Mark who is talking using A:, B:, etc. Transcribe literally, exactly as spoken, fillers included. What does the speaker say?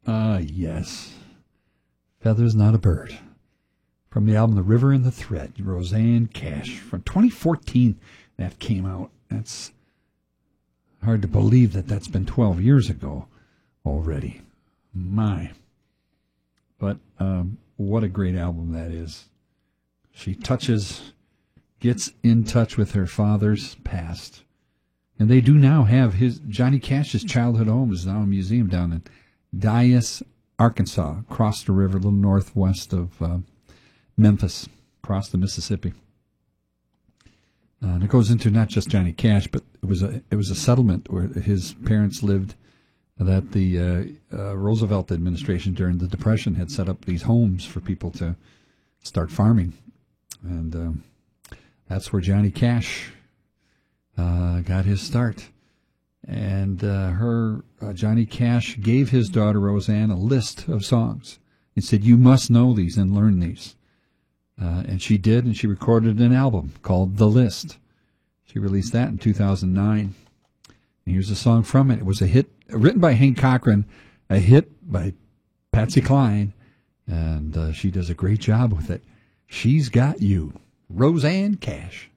A: Uh, yes. Feather's Not a Bird. From the album The River and the Thread, Rosanne Cash. From twenty fourteen, that came out. That's hard to believe that that's been twelve years ago already. My. But um, what a great album that is. She touches, gets in touch with her father's past. And they do now have his, Johnny Cash's childhood home is now a museum down in Dyess, Arkansas, across the river, a little northwest of uh, Memphis, across the Mississippi. Uh, and it goes into not just Johnny Cash, but it was a it was a settlement where his parents lived that the uh, uh, Roosevelt administration during the Depression had set up these homes for people to start farming. And um, that's where Johnny Cash uh, got his start. And uh, her uh, Johnny Cash gave his daughter Rosanne a list of songs. He said, "You must know these and learn these." Uh, and she did, and she recorded an album called The List. She released that in two thousand nine. And here's a song from it. It was a hit, written by Hank Cochran, a hit by Patsy Cline, and uh, she does a great job with it. She's Got You, Rosanne Cash.